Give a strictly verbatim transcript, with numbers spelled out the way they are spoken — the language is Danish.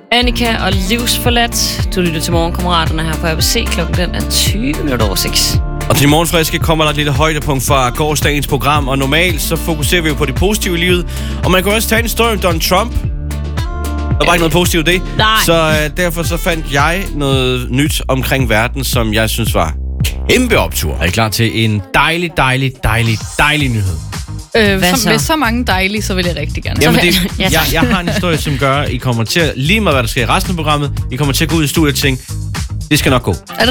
Annika og Livsforladt. Du lytter til Morgenkammeraterne her på A B C. Klokken den er tyve minutter over seks. Og til Morgenfriske kommer der et lille højdepunkt fra gårsdagens program, og normalt så fokuserer vi jo på det positive i livet. Og man kan også tage en historie om Donald Trump. Der var ikke noget positivt i det. Nej. Så øh, derfor så fandt jeg noget nyt omkring verden, som jeg synes var kæmpe optur. Er I klar til en dejlig, dejlig, dejlig, dejlig nyhed? Øh, Hvad som, så? med så mange dejlige, så vil jeg rigtig gerne. Jamen det, Ja, jeg, tak. jeg har en historie, som gør, at I kommer til at, lige med hvad der sker i resten af programmet, I kommer til at gå ud i studiet og tænke, det skal nok gå. Er det